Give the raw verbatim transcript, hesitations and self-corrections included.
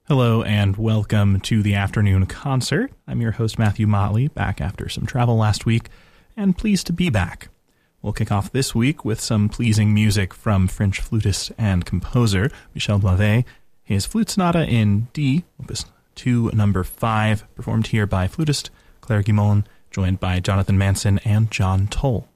Hello and welcome to the afternoon concert. I'm your host, Matthew Motley, back after some travel last week, and pleased to be back. We'll kick off this week with some pleasing music from French flutist and composer Michel Blavet. His Flute Sonata in D, Opus two, number five, performed here by flutist Claire Guimond, joined by Jonathan Manson and John Toll.